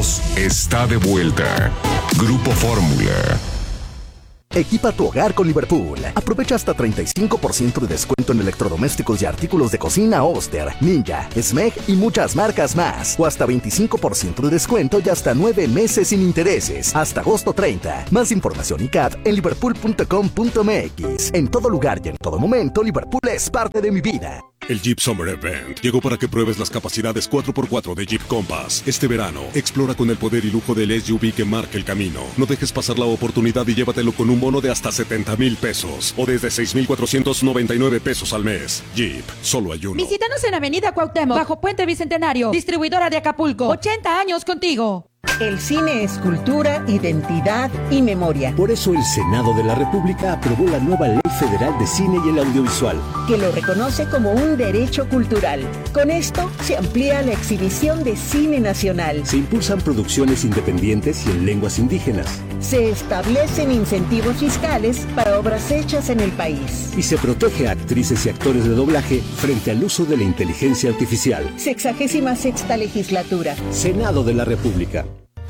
2022 está de vuelta. Grupo Fórmula. Equipa tu hogar con Liverpool. Aprovecha hasta 35% de descuento en electrodomésticos y artículos de cocina Oster, Ninja, Smeg y muchas marcas más. O hasta 25% de descuento y hasta 9 meses sin intereses. Hasta agosto 30. Más información y CAT en liverpool.com.mx. En todo lugar y en todo momento, Liverpool es parte de mi vida. El Jeep Summer Event llegó para que pruebes las capacidades 4x4 de Jeep Compass. Este verano, explora con el poder y lujo del SUV que marca el camino. No dejes pasar la oportunidad y llévatelo con un bono de hasta 70,000 pesos o desde 6,499 pesos al mes. Jeep, solo hay uno. Visítanos en Avenida Cuauhtémoc, bajo Puente Bicentenario, distribuidora de Acapulco. 80 años contigo. El cine es cultura, identidad y memoria. Por eso el Senado de la República aprobó la nueva Ley Federal de Cine y el Audiovisual, que lo reconoce como un derecho cultural. Con esto se amplía la exhibición de cine nacional. Se impulsan producciones independientes y en lenguas indígenas. Se establecen incentivos fiscales para obras hechas en el país. Y se protege a actrices y actores de doblaje frente al uso de la inteligencia artificial. 66ª legislatura. Senado de la República.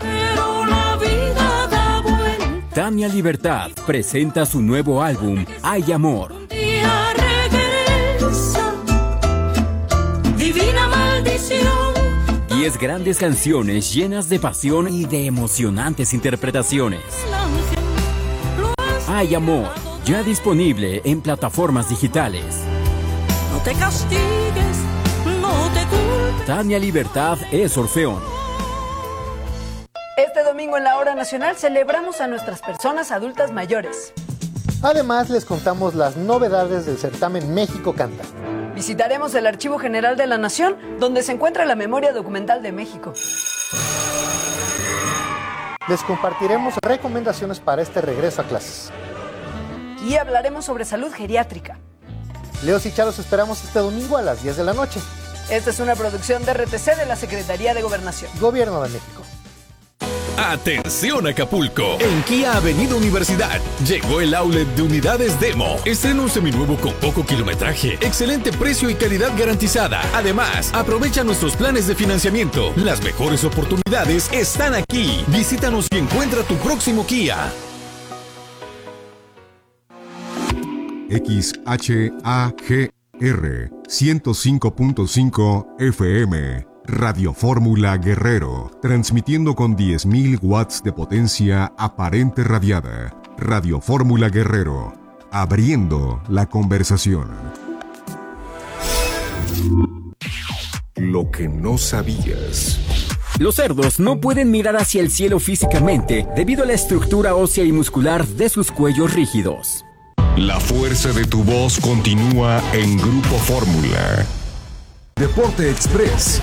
Tania Libertad presenta su nuevo álbum, Hay Amor. Divina maldición. 10 grandes canciones llenas de pasión y de emocionantes interpretaciones. Hay Amor, ya disponible en plataformas digitales. No te castigues, no te culpes. Tania Libertad es Orfeón. Este domingo en la Hora Nacional celebramos a nuestras personas adultas mayores. Además, les contamos las novedades del certamen México Canta. Visitaremos el Archivo General de la Nación, donde se encuentra la memoria documental de México. Les compartiremos recomendaciones para este regreso a clases. Y hablaremos sobre salud geriátrica. Leos y Charos esperamos este domingo a las 10 de la noche. Esta es una producción de RTC de la Secretaría de Gobernación. Gobierno de México. Atención Acapulco, en Kia Avenida Universidad llegó el outlet de unidades Demo. Estrena un seminuevo con poco kilometraje, excelente precio y calidad garantizada. Además, aprovecha nuestros planes de financiamiento. Las mejores oportunidades están aquí. Visítanos y encuentra tu próximo Kia. XHAGR 105.5 FM Radio Fórmula Guerrero, transmitiendo con 10.000 watts de potencia aparente radiada. Radio Fórmula Guerrero, abriendo la conversación. Lo que no sabías. Los cerdos no pueden mirar hacia el cielo físicamente debido a la estructura ósea y muscular de sus cuellos rígidos. La fuerza de tu voz continúa en Grupo Fórmula. Deporte Express.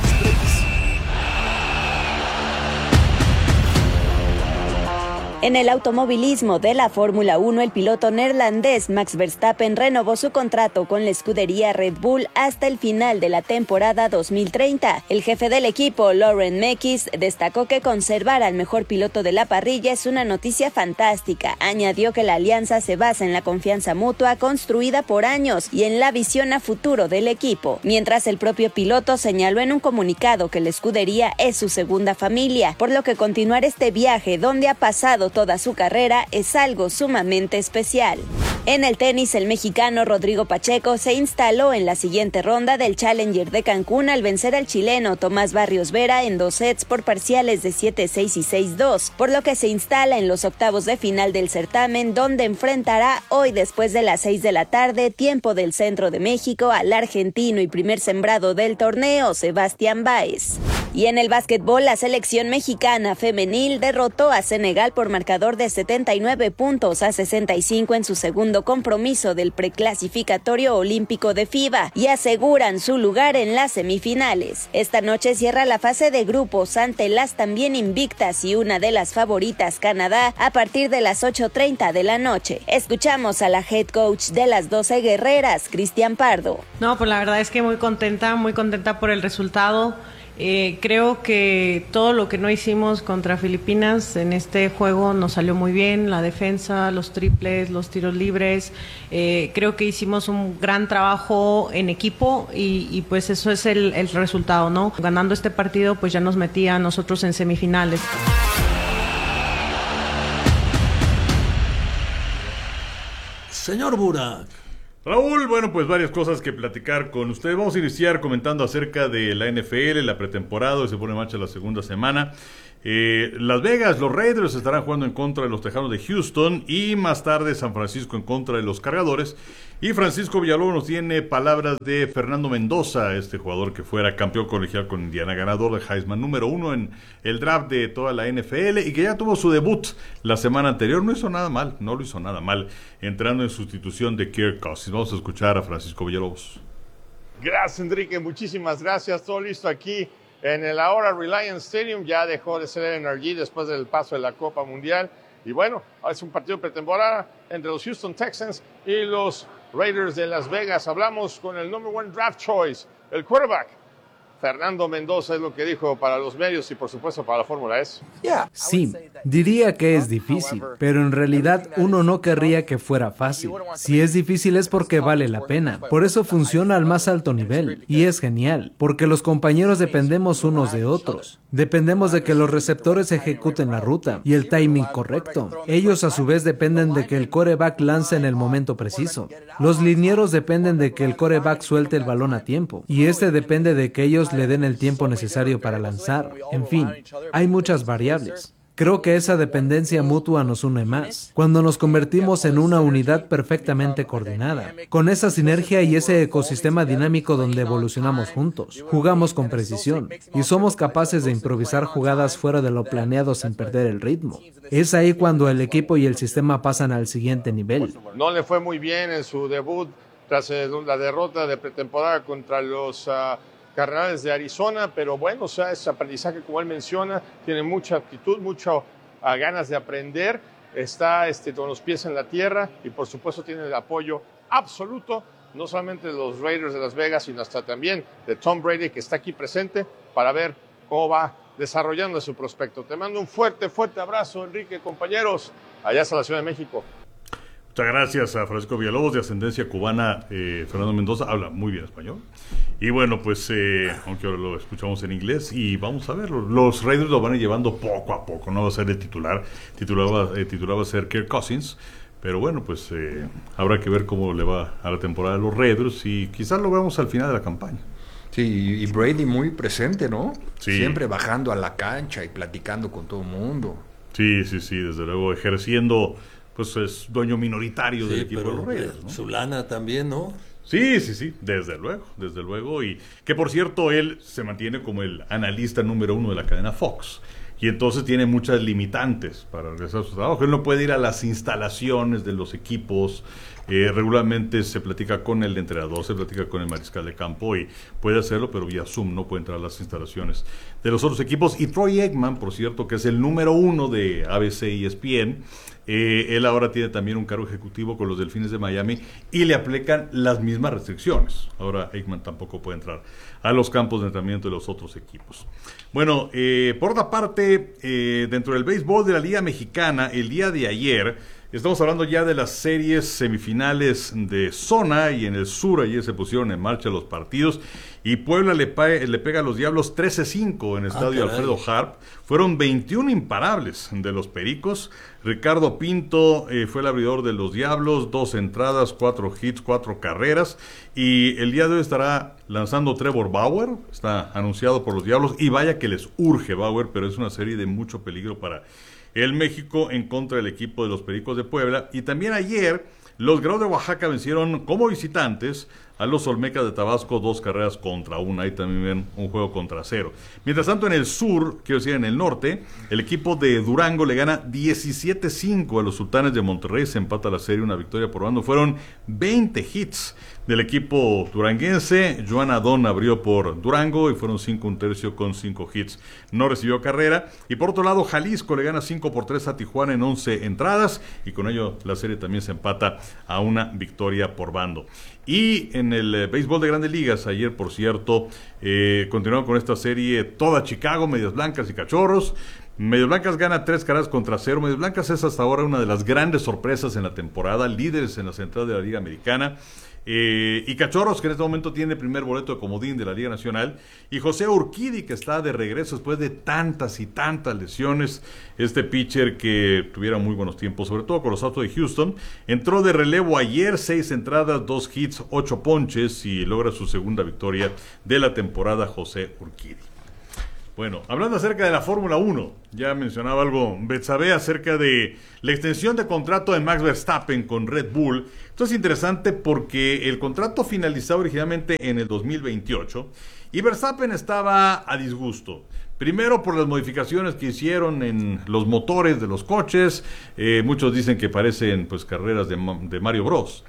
En el automovilismo de la Fórmula 1, el piloto neerlandés Max Verstappen renovó su contrato con la escudería Red Bull hasta el final de la temporada 2030. El jefe del equipo, Laurent Mekies, destacó que conservar al mejor piloto de la parrilla es una noticia fantástica. Añadió que la alianza se basa en la confianza mutua construida por años y en la visión a futuro del equipo. Mientras el propio piloto señaló en un comunicado que la escudería es su segunda familia, por lo que continuar este viaje donde ha pasado toda su carrera es algo sumamente especial. En el tenis, el mexicano Rodrigo Pacheco se instaló en la siguiente ronda del Challenger de Cancún al vencer al chileno Tomás Barrios Vera en 2 sets por parciales de 7-6 y 6-2, por lo que se instala en los octavos de final del certamen, donde enfrentará hoy después de las 6 de la tarde, tiempo del centro de México, al argentino y primer sembrado del torneo, Sebastián Báez. Y en el básquetbol, la selección mexicana femenil derrotó a Senegal por marcador de 79 puntos a 65 en su segundo compromiso del preclasificatorio olímpico de FIBA y aseguran su lugar en las semifinales. Esta noche cierra la fase de grupos ante las también invictas y una de las favoritas, Canadá, a partir de las 8:30 de la noche. Escuchamos a la head coach de las 12 guerreras, Cristian Pardo. No, pues la verdad es que muy contenta por el resultado. Creo que todo lo que no hicimos contra Filipinas en este juego nos salió muy bien, la defensa, los triples, los tiros libres. Creo que hicimos un gran trabajo en equipo y pues eso es el resultado, ¿no? Ganando este partido pues ya nos metía a nosotros en semifinales. Señor Burak. Raúl, bueno, pues varias cosas que platicar con ustedes. Vamos a iniciar comentando acerca de la NFL, la pretemporada, se pone en marcha la segunda semana. Las Vegas, los Raiders estarán jugando en contra de los Tejanos de Houston y más tarde San Francisco en contra de los Cargadores. Y Francisco Villalobos nos tiene palabras de Fernando Mendoza, este jugador que fuera campeón colegial con Indiana, ganador de Heisman número 1 en el draft de toda la NFL y que ya tuvo su debut la semana anterior. No lo hizo nada mal, entrando en sustitución de Kirk Cousins. Vamos a escuchar a Francisco Villalobos. Gracias, Enrique, muchísimas gracias. Todo listo aquí en el ahora Reliance Stadium. Ya dejó de ser el NRG después del paso de la Copa Mundial. Y bueno, es un partido pretemporada entre los Houston Texans y los Raiders de Las Vegas. Hablamos con el number 1 draft choice, el quarterback, Fernando Mendoza, es lo que dijo para los medios y por supuesto para la Fórmula S. Sí, diría que es difícil, pero en realidad uno no querría que fuera fácil. Si es difícil es porque vale la pena. Por eso funciona al más alto nivel. Y es genial, porque los compañeros dependemos unos de otros. Dependemos de que los receptores ejecuten la ruta y el timing correcto. Ellos a su vez dependen de que el quarterback lance en el momento preciso. Los linieros dependen de que el quarterback suelte el balón a tiempo. Y este depende de que ellos le den el tiempo necesario para lanzar. En fin, hay muchas variables. Creo que esa dependencia mutua nos une más, cuando nos convertimos en una unidad perfectamente coordinada, con esa sinergia y ese ecosistema dinámico donde evolucionamos juntos, jugamos con precisión y somos capaces de improvisar jugadas fuera de lo planeado sin perder el ritmo. Es ahí cuando el equipo y el sistema pasan al siguiente nivel. No le fue muy bien en su debut tras la derrota de pretemporada contra los Cardenales de Arizona, pero bueno, o sea, ese aprendizaje, como él menciona, tiene mucha actitud, muchas ganas de aprender, está con los pies en la tierra y por supuesto tiene el apoyo absoluto, no solamente de los Raiders de Las Vegas, sino hasta también de Tom Brady, que está aquí presente para ver cómo va desarrollando su prospecto. Te mando un fuerte abrazo, Enrique, compañeros, allá hasta la Ciudad de México. Muchas gracias a Francisco Villalobos, de ascendencia cubana. Fernando Mendoza habla muy bien español. Y bueno, pues, aunque ahora lo escuchamos en inglés, y vamos a verlo. Los Raiders lo van a ir llevando poco a poco, no va a ser el titular. Titular va a ser Kirk Cousins. Pero bueno, pues habrá que ver cómo le va a la temporada de los Raiders y quizás lo veamos al final de la campaña. Sí, y Brady muy presente, ¿no? Sí. Siempre bajando a la cancha y platicando con todo el mundo. Sí, desde luego, ejerciendo, pues es dueño minoritario del equipo de los Raiders, ¿no? Su lana también, ¿no? Sí, desde luego, y que por cierto él se mantiene como el analista número 1 de la cadena Fox, y entonces tiene muchas limitantes para regresar a su trabajo. Él no puede ir a las instalaciones de los equipos, regularmente se platica con el entrenador, se platica con el mariscal de campo y puede hacerlo, pero vía Zoom no puede entrar a las instalaciones de los otros equipos. Y Troy Aikman, por cierto, que es el número 1 de ABC y ESPN, él ahora tiene también un cargo ejecutivo con los Delfines de Miami y le aplican las mismas restricciones. Ahora Aikman tampoco puede entrar a los campos de entrenamiento de los otros equipos. Bueno, por otra parte, dentro del béisbol de la Liga Mexicana, el día de ayer, estamos hablando ya de las series semifinales de zona, y en el sur ayer se pusieron en marcha los partidos y Puebla le pega a los Diablos 13-5 en el estadio Alfredo Harp. Fueron 21 imparables de los Pericos. Ricardo Pinto fue el abridor de los Diablos, 2 entradas, 4 hits, 4 carreras, y el día de hoy estará lanzando Trevor Bauer, está anunciado por los Diablos, y vaya que les urge Bauer, pero es una serie de mucho peligro para el México en contra del equipo de los Pericos de Puebla. Y también ayer los Graus de Oaxaca vencieron como visitantes a los Olmecas de Tabasco 2 carreras contra 1. Ahí también ven un juego contra 0. Mientras tanto, en el sur, quiero decir en el norte, el equipo de Durango le gana 17-5 a los Sultanes de Monterrey. Se empata la serie, una victoria por bando. Fueron 20 hits del equipo duranguense. Joan Adón abrió por Durango y fueron 5 1/3 con 5 hits. No recibió carrera. Y por otro lado, Jalisco le gana 5-3 a Tijuana en 11 entradas y con ello la serie también se empata a una victoria por bando. Y en el béisbol de Grandes Ligas, ayer por cierto, continuaron con esta serie toda Chicago, Medias Blancas y Cachorros. Medias Blancas gana 3 carreras contra 0. Medias Blancas es hasta ahora una de las grandes sorpresas en la temporada, líderes en la central de la Liga Americana. Y Cachorros, que en este momento tiene el primer boleto de comodín de la Liga Nacional, y José Urquidi, que está de regreso después de tantas y tantas lesiones. Este pitcher que tuviera muy buenos tiempos, sobre todo con los Astros de Houston, entró de relevo ayer, 6 entradas, 2 hits, 8 ponches y logra su segunda victoria de la temporada José Urquidi. Bueno, hablando acerca de la Fórmula 1, ya mencionaba algo Betsabe acerca de la extensión de contrato de Max Verstappen con Red Bull. Esto es interesante porque el contrato finalizaba originalmente en el 2028 y Verstappen estaba a disgusto. Primero por las modificaciones que hicieron en los motores de los coches. Muchos dicen que parecen pues carreras de Mario Bros.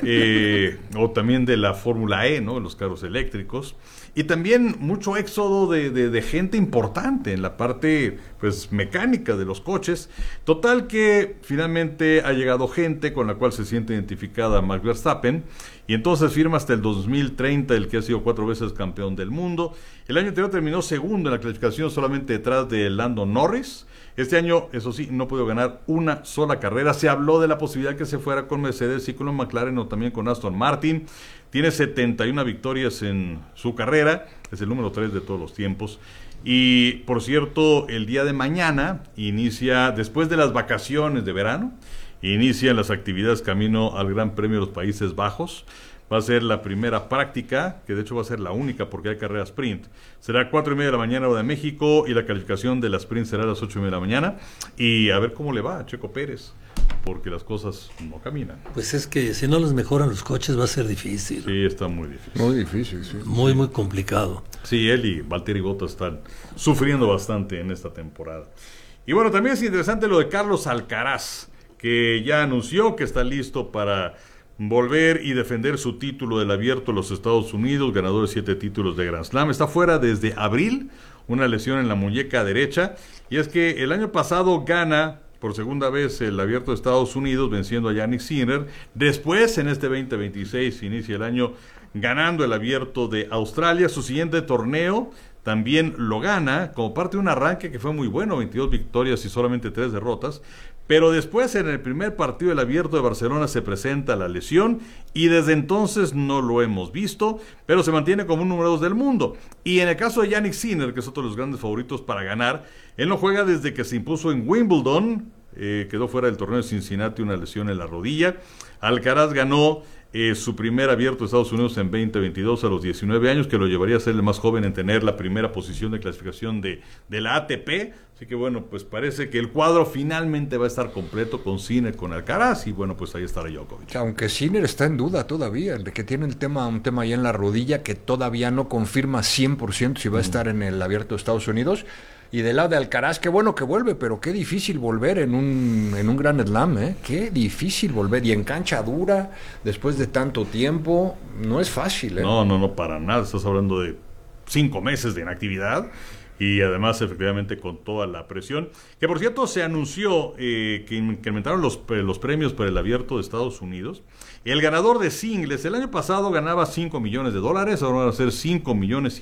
O también de la Fórmula E, ¿no? Los carros eléctricos. Y también mucho éxodo de gente importante en la parte pues mecánica de los coches. Total que finalmente ha llegado gente con la cual se siente identificada Max Verstappen. Y entonces firma hasta el 2030, el que ha sido 4 veces campeón del mundo. El año anterior terminó segundo en la clasificación, solamente detrás de Lando Norris. Este año, eso sí, no pudo ganar una sola carrera. Se habló de la posibilidad que se fuera con Mercedes y con McLaren o también con Aston Martin. Tiene 71 victorias en su carrera, es el número 3 de todos los tiempos. Y, por cierto, el día de mañana inicia, después de las vacaciones de verano, inician las actividades camino al Gran Premio de los Países Bajos. Va a ser la primera práctica, que de hecho va a ser la única porque hay carrera sprint. Será 4:30 de la mañana hora de México y la calificación de la sprint será a las 8:30 de la mañana. Y a ver cómo le va a Checo Pérez, porque las cosas no caminan. Pues es que si no les mejoran los coches va a ser difícil. Sí, está muy difícil. Muy difícil, sí. Muy, muy complicado. Sí, él y Valtteri Bottas están sufriendo bastante en esta temporada. Y bueno, también es interesante lo de Carlos Alcaraz, que ya anunció que está listo para volver y defender su título del Abierto de los Estados Unidos, ganador de 7 títulos de Grand Slam. Está fuera desde abril, una lesión en la muñeca derecha, y es que el año pasado gana por segunda vez el Abierto de Estados Unidos, venciendo a Jannik Sinner. Después, en este 2026, inicia el año ganando el Abierto de Australia. Su siguiente torneo también lo gana, como parte de un arranque que fue muy bueno, 22 victorias y solamente 3 derrotas. Pero después, en el primer partido del Abierto de Barcelona, se presenta la lesión y desde entonces no lo hemos visto, pero se mantiene como un número 2 del mundo. Y en el caso de Jannik Sinner, que es otro de los grandes favoritos para ganar, él no juega desde que se impuso en Wimbledon, quedó fuera del torneo de Cincinnati, una lesión en la rodilla. Alcaraz ganó su primer Abierto de Estados Unidos en 2022 a los 19 años, que lo llevaría a ser el más joven en tener la primera posición de clasificación de la ATP. Así que bueno, pues parece que el cuadro finalmente va a estar completo con Sinner, con Alcaraz, y bueno, pues ahí estará Djokovic. Aunque Sinner está en duda todavía, de que tiene un tema ahí en la rodilla que todavía no confirma 100% si va a estar en el Abierto de Estados Unidos. Y del lado de Alcaraz, qué bueno que vuelve, pero qué difícil volver en un Grand Slam, ¿eh? Qué difícil volver, y en cancha dura, después de tanto tiempo, no es fácil, ¿eh? No, para nada, estás hablando de 5 meses de inactividad, y además efectivamente con toda la presión, que por cierto se anunció que incrementaron los premios para el Abierto de Estados Unidos. El ganador de singles, el año pasado ganaba $5 millones, ahora van a ser $5,5 millones.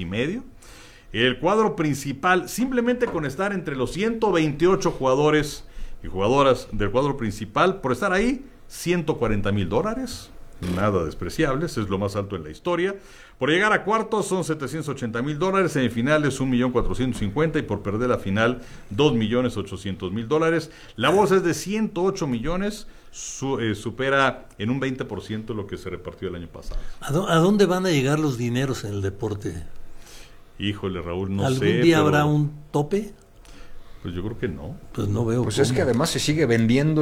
El cuadro principal, simplemente con estar entre los 128 jugadores y jugadoras del cuadro principal, por estar ahí, $140,000, nada despreciables, es lo más alto en la historia. Por llegar a cuartos son $780,000, semifinales $1,450,000 y por perder la final $2,800,000. La bolsa es de 108 millones, supera en un 20% lo que se repartió el año pasado. ¿A dónde van a llegar los dineros en el deporte? Híjole, Raúl, no sé. ¿Algún día habrá un tope? Pues yo creo que no. Pues no veo. Pues es que además se sigue vendiendo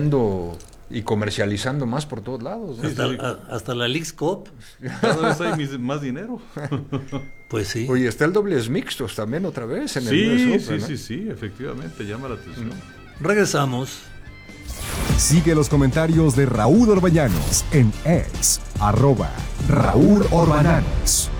y comercializando más por todos lados, ¿no? Hasta la Leagues Cup. Cada vez hay más dinero. Pues sí. Oye, está el dobles mixtos también otra vez en el Sí, US Open, ¿no? sí, efectivamente, llama la atención. Regresamos. Sigue los comentarios de Raúl Orbañanos en @Raúl Orbañanos.